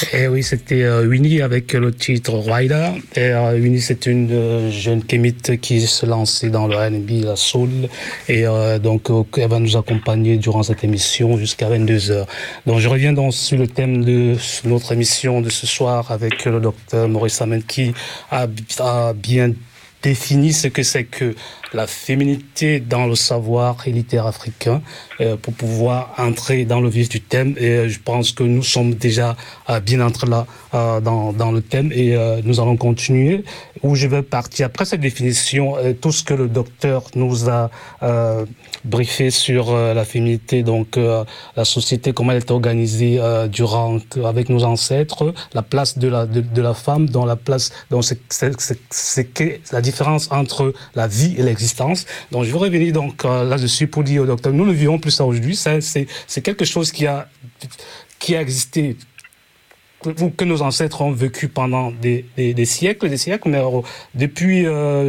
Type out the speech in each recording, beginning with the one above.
Et oui, c'était Winnie avec le titre Rider. Et Winnie, c'est une jeune kémite qui se lançait dans le R&B, la soul. Et donc, elle va nous accompagner durant cette émission jusqu'à 22h. Donc, je reviens donc sur le thème de notre émission de ce soir avec le docteur Maurice Amen qui a bien défini ce que c'est que la féminité dans le savoir élitaire africain pour pouvoir entrer dans le vif du thème. Et je pense que nous sommes déjà bien entrés là dans le thème et nous allons continuer où je vais partir après cette définition, tout ce que le docteur nous a briefé sur la féminité, donc la société, comment elle est organisée avec nos ancêtres, la place de la femme dans la place, donc c'est la différence entre la vie et l'existence. Donc je vais revenir donc là-dessus pour dire au docteur, nous ne vivons plus ça aujourd'hui, c'est quelque chose qui a existé, que nos ancêtres ont vécu pendant des siècles, mais depuis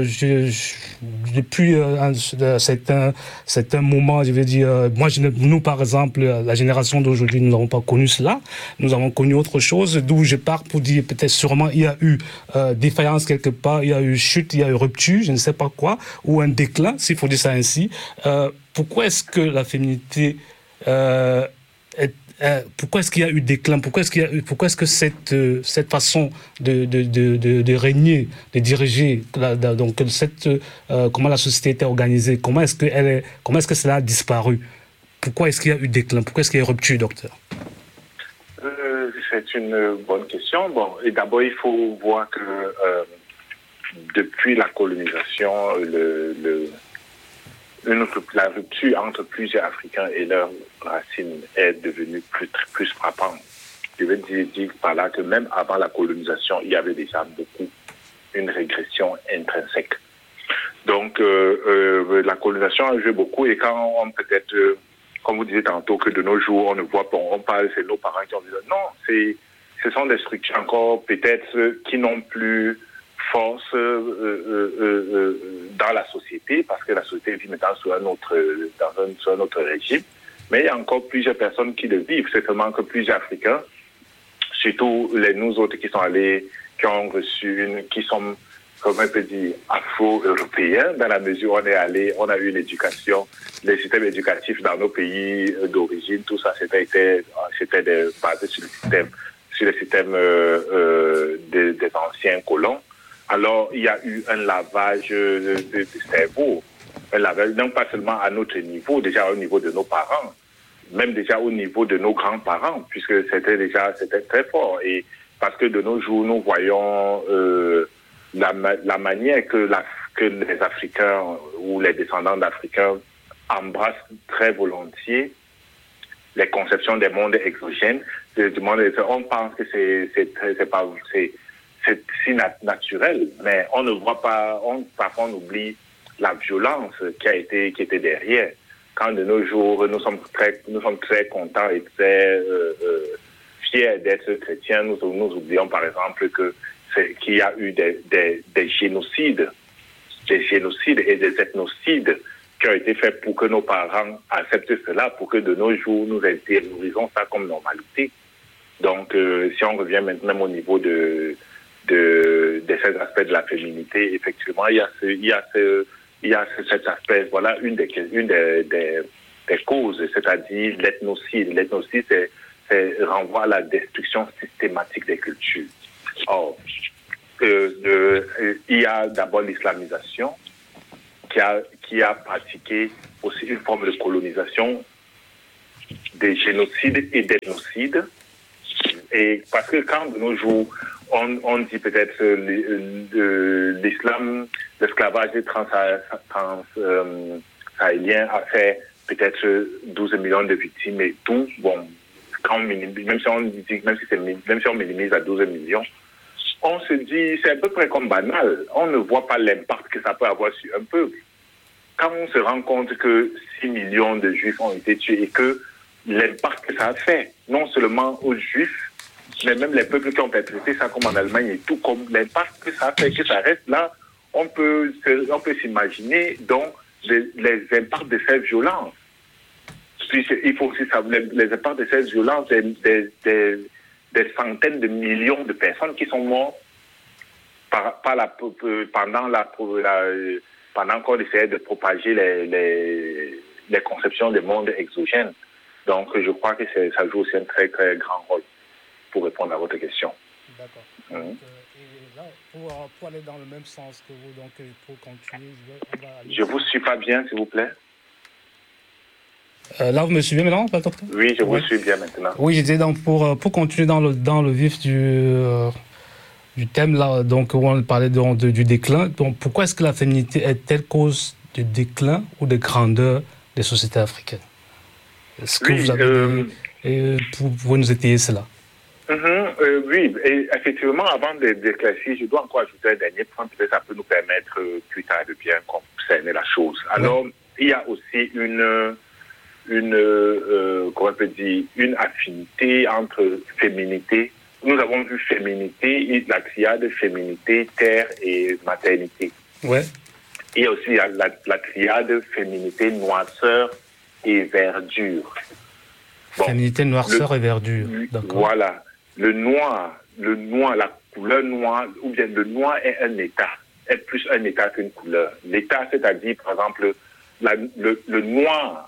un moment, je vais dire, nous par exemple, la génération d'aujourd'hui, nous n'avons pas connu cela, nous avons connu autre chose, d'où je pars pour dire peut-être sûrement il y a eu défaillance quelque part, il y a eu chute, il y a eu rupture, je ne sais pas quoi, ou un déclin, s'il faut dire ça ainsi. Pourquoi est-ce que la féminité pourquoi est-ce qu'il y a eu déclin? Pourquoi est-ce que cette façon de régner, de diriger, donc comment la société était organisée, comment est-ce que cela a disparu? Pourquoi est-ce qu'il y a eu déclin? Pourquoi est-ce qu'il y a eu rupture, docteur? C'est une bonne question. Bon, et d'abord il faut voir que depuis la colonisation, la rupture entre plusieurs Africains et leurs racines est devenue plus frappante. Je veux dire par là que même avant la colonisation, il y avait déjà une régression intrinsèque. Donc, la colonisation a joué beaucoup et quand on peut-être, comme vous disiez tantôt, que de nos jours, on ne voit pas, on parle, c'est nos parents qui ont dit non, ce sont des structures encore peut-être qui n'ont plus force dans la société, parce que la société vit maintenant sur un autre régime, mais il y a encore plusieurs personnes qui le vivent. C'est seulement que plusieurs Africains, surtout nous autres qui sont allés, qui ont reçu qui sont, comme on peut dire, afro-européens, dans la mesure où on est allé, on a eu l'éducation, les systèmes éducatifs dans nos pays d'origine, tout ça, c'était basé sur le système des anciens colons. Alors, il y a eu un lavage de cerveau, un lavage, non pas seulement à notre niveau, déjà au niveau de nos parents, même déjà au niveau de nos grands-parents, puisque c'était très fort. Et parce que de nos jours, nous voyons la manière que les Africains ou les descendants d'Africains embrassent très volontiers les conceptions des mondes exogènes. On pense que c'est si naturel, mais on ne voit pas, parfois on oublie la violence qui était derrière. Quand de nos jours, nous sommes très contents et très fiers d'être chrétiens, nous oublions par exemple qu'il y a eu des génocides et des ethnocides qui ont été faits pour que nos parents acceptent cela, pour que de nos jours, nous intériorisons ça comme normalité. Donc, si on revient maintenant au niveau de ces aspects de la féminité, effectivement, il y a cet aspect, voilà, une des causes, c'est-à-dire l'ethnocide. L'ethnocide, c'est renvoie à la destruction systématique des cultures. Or, il y a d'abord l'islamisation qui a pratiqué aussi une forme de colonisation, des génocides et d'ethnocides. Et parce que quand de nos jours, on dit peut-être l'islam, l'esclavage sahélien a fait peut-être 12 millions de victimes et tout. Bon, même si on minimise à 12 millions, on se dit, c'est à peu près comme banal. On ne voit pas l'impact que ça peut avoir sur un peuple. Quand on se rend compte que 6 millions de Juifs ont été tués et que l'impact que ça a fait, non seulement aux Juifs, mais même les peuples qui ont traité ça comme en Allemagne et tout, comme l'impact que ça a fait, que ça reste là, on peut s'imaginer donc les impacts de cette violence. Puis il faut aussi savoir les impacts de cette violence, des centaines de millions de personnes qui sont mortes pendant qu'on essayait de propager les conceptions des mondes exogènes. Donc, je crois que ça joue aussi un très, très grand rôle pour répondre à votre question. D'accord. Donc, et là, pour aller dans le même sens que vous, donc pour continuer, je vous suis pas bien, s'il vous plaît. Là, vous me suivez maintenant, pas docteur? Oui, je vous suis bien maintenant. Oui, j'étais donc pour continuer dans le vif du thème là, donc où on parlait du déclin. Donc, pourquoi est-ce que la féminité est-elle cause de déclin ou de grandeur des sociétés africaines? Est-ce que vous avez vous pouvez nous étayer cela? Oui, et effectivement, avant d'éclaircir, je dois encore ajouter un dernier point, peut-être ça peut nous permettre plus tard de bien concerner la chose. Alors, il y a aussi comment on peut dire, une affinité entre féminité. Nous avons vu féminité, la triade féminité, terre et maternité. Ouais. Il y a aussi la triade féminité, noirceur et verdure. Bon, féminité, noirceur et verdure. D'accord. Voilà. Le noir, la couleur noire, ou bien le noir est un état, est plus un état qu'une couleur. L'état, c'est-à-dire, par exemple, le noir,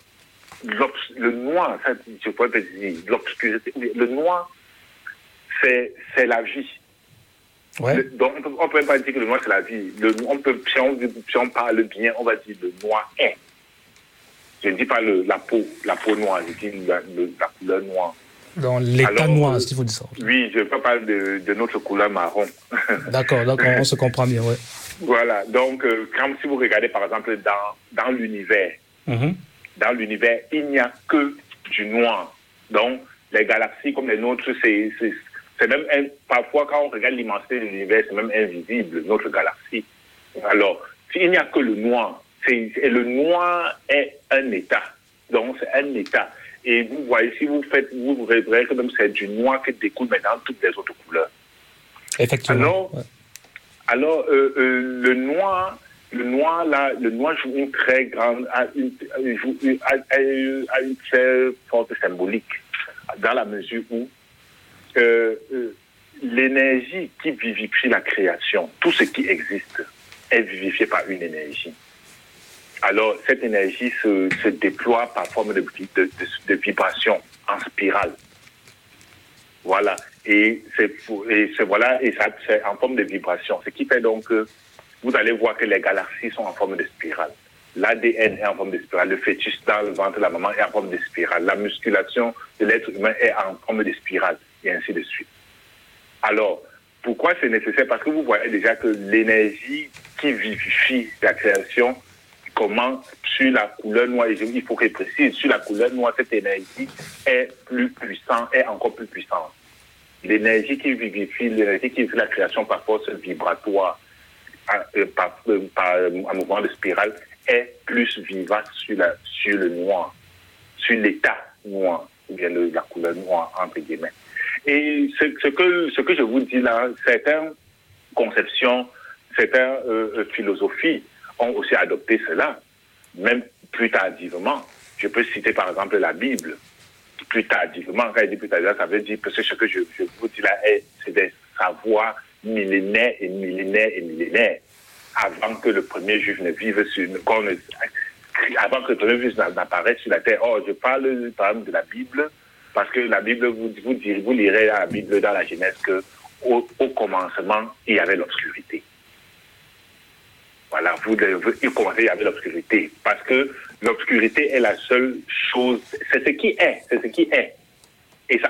ça, je pourrais dire, l'obscurité, le noir, c'est la vie. Ouais. Donc, on ne peut pas dire que le noir, c'est la vie. Si on parle bien, on va dire le noir est. Je ne dis pas la peau noire, je dis la couleur noire. Dans l'état noir, si vous dites ça. Oui, je peux parler de notre couleur marron. D'accord, on se comprend bien, ouais. Voilà, donc, comme si vous regardez, par exemple, dans l'univers, dans l'univers, il n'y a que du noir. Donc, les galaxies comme les nôtres, c'est même, parfois, quand on regarde l'immensité de l'univers, c'est même invisible, notre galaxie. Alors, s'il n'y a que le noir, et le noir est un état. Donc, c'est un état. Et vous voyez, si vous verrez que même c'est du noir qui découle maintenant toutes les autres couleurs. Effectivement. Alors, le noir joue une très grande, a une très forte symbolique, dans la mesure où l'énergie qui vivifie la création, tout ce qui existe, est vivifié par une énergie. Alors, cette énergie se déploie par forme de vibration en spirale. Voilà. Et c'est en forme de vibration. Ce qui fait donc que vous allez voir que les galaxies sont en forme de spirale. L'ADN est en forme de spirale. Le fœtus dans le ventre de la maman est en forme de spirale. La musculation de l'être humain est en forme de spirale. Et ainsi de suite. Alors, pourquoi c'est nécessaire? Parce que vous voyez déjà que l'énergie qui vivifie la création commence sur la couleur noire. Et il faut que je précise, sur la couleur noire, cette énergie est plus puissante, est encore plus puissante. L'énergie qui vivifie la création par force vibratoire, par un mouvement de spirale, est plus vivace sur le noir, sur l'état noir, ou bien la couleur noire, entre guillemets. Et ce que je vous dis là, certaines conceptions, certaines philosophies ont aussi adopté cela, même plus tardivement. Je peux citer par exemple la Bible. Plus tardivement, quand je dis plus tardivement, ça veut dire que ce que je vous dis là, c'est des savoirs millénaires et millénaires et millénaires, avant que le premier juif ne vive avant que le premier juif n'apparaisse sur la terre. Or, je parle par exemple de la Bible, parce que la Bible, vous lirez la Bible dans la Genèse qu'au commencement, il y avait l'obscurité. Voilà, il y avait l'obscurité. Parce que l'obscurité est la seule chose, c'est ce qui est.